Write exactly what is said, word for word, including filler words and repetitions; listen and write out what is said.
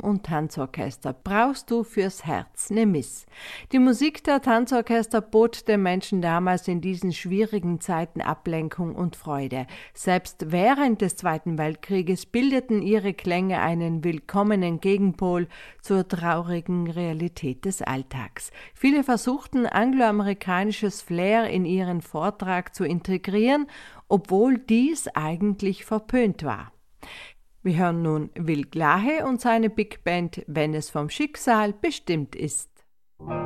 und Tanzorchester brauchst du fürs Herz ne Miss. Die Musik der Tanzorchester bot den Menschen damals in diesen schwierigen Zeiten Ablenkung und Freude. Selbst während des Zweiten Weltkrieges bildeten ihre Klänge einen willkommenen Gegenpol zur traurigen Realität des Alltags. Viele versuchten, angloamerikanisches Flair in ihren Vortrag zu integrieren, obwohl dies eigentlich verpönt war. Wir hören nun Will Glahe und seine Big Band, wenn es vom Schicksal bestimmt ist.